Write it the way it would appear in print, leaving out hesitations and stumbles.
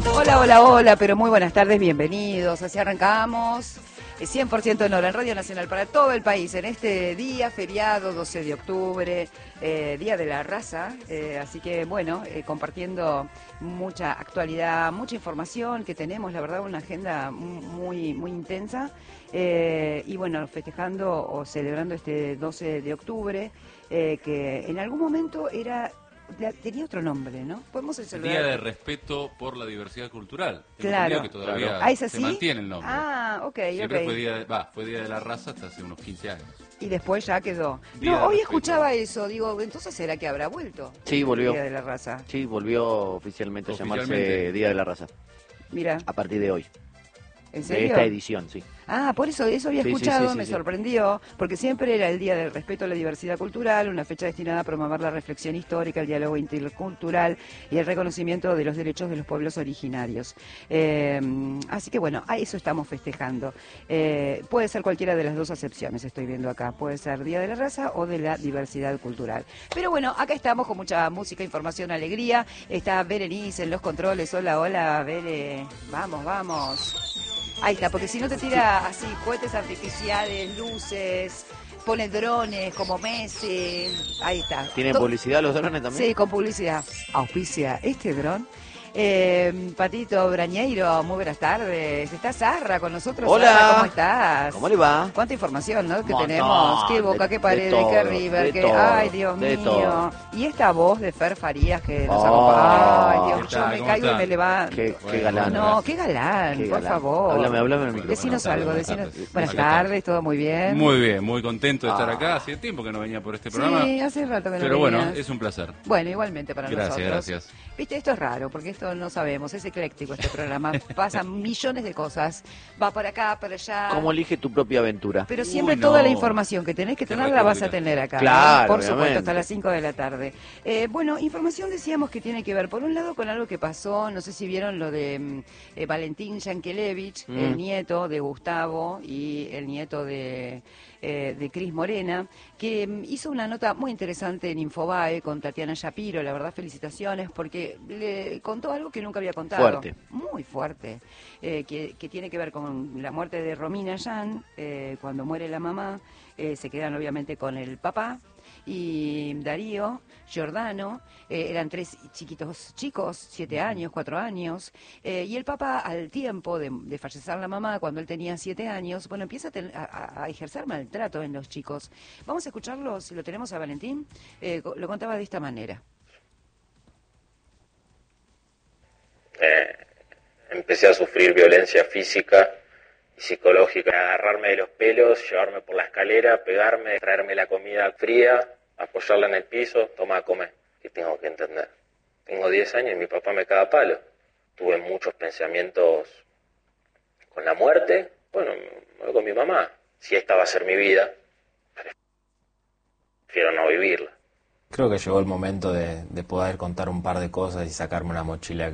Hola, hola, hola, pero muy buenas tardes, bienvenidos. Así arrancamos 100% en hora en Radio Nacional para todo el país en este día feriado 12 de octubre, Día de la Raza. Así que bueno, compartiendo mucha actualidad, mucha información que tenemos, la verdad una agenda muy, muy intensa. Y bueno, festejando o celebrando este 12 de octubre, que en algún momento tenía otro nombre, ¿no? Podemos celebrar Día de respeto por la diversidad cultural. Tengo Claro. entendido que todavía ¿Ah, es se así? mantiene el nombre. Ah, ok, Siempre ok. fue Día de la Raza hasta hace unos 15 años. Y después ya quedó. Día No, de hoy respeto. escuchaba eso, digo, entonces ¿será que habrá vuelto? Sí, el volvió. Día de la Raza. Sí, volvió oficialmente a llamarse Oficialmente. Día de la Raza. Mira, A partir de hoy. ¿en De serio? esta edición, sí. Ah, por eso había Sí, sí, escuchado, sí, me sí. sorprendió, porque siempre era el Día del Respeto a la Diversidad Cultural, una fecha destinada a promover la reflexión histórica, el diálogo intercultural y el reconocimiento de los derechos de los pueblos originarios. Así que bueno, a eso estamos festejando. Puede ser cualquiera de las dos acepciones, estoy viendo acá. Puede ser Día de la Raza o de la Diversidad Cultural. Pero bueno, acá estamos con mucha música, información, alegría. Está Berenice en los controles. Hola, hola, Bere. Vamos, vamos. Ahí está, porque si no te tira así cohetes artificiales, luces, pone drones como Messi. Ahí está. ¿Tienen publicidad los drones también? Sí, con publicidad. Auspicia este dron. Patito Brañeiro, muy buenas tardes. ¿Está Sarra con nosotros? Hola. Sarra, ¿cómo estás? ¿Cómo le va? Cuánta información, ¿no? Que Montón, tenemos. Qué Boca, qué de Paredes, todo, qué River, de qué... todo, Ay, Dios de mío. todo. Y esta voz de Fer Farías que nos Oh. acompaña. Ay, Dios, ¿Qué yo tal? me ¿Cómo caigo y están? me levanto. Qué Bueno, galán. No, gracias. qué galán, Qué por galán. favor. Háblame al micrófono. Decinos algo, Buenas decinos. tardes. Buenas Acá tardes, todo muy bien. Muy bien, muy contento de estar Ah. acá. Hacía tiempo que no venía por este programa. Sí, hace rato que no Pero bueno, venías. es un placer. Bueno, igualmente para Gracias, nosotros. gracias. Viste, esto es raro, porque esto no sabemos, es ecléctico este programa. Pasan millones de cosas, va para acá, para allá. ¿Cómo elige tu propia aventura? Pero siempre Uy, toda no. la información que tenés que Qué tener la vas a república. tener acá. Claro, Por supuesto, obviamente. hasta las 5 de la tarde. Bueno, información decíamos que tiene que ver, por un lado, con algo que pasó, no sé si vieron lo de Valentín Yankelevich, el nieto de Gustavo y el nieto de Cris Morena, que hizo una nota muy interesante en Infobae con Tatiana Shapiro. La verdad, felicitaciones, porque le contó algo que nunca había contado. Fuerte. Muy fuerte, que tiene que ver con la muerte de Romina Yan. Cuando muere la mamá, se quedan obviamente con el papá. Y Darío, Giordano, eran tres chicos, 7 años, 4 años, y el papá al tiempo de fallecer la mamá, cuando él tenía 7 años, bueno, empieza a ejercer maltrato en los chicos. Vamos a escucharlo, si lo tenemos a Valentín, lo contaba de esta manera. Empecé a sufrir violencia física y psicológica, agarrarme de los pelos, llevarme por la escalera, pegarme, traerme la comida fría, apoyarla en el piso, toma a comer. ¿Qué tengo que entender? Tengo 10 años y mi papá me caga a palo. Tuve muchos pensamientos con la muerte. Bueno, me voy con mi mamá. Si esta va a ser mi vida, prefiero no vivirla. Creo que llegó el momento de poder contar un par de cosas y sacarme una mochila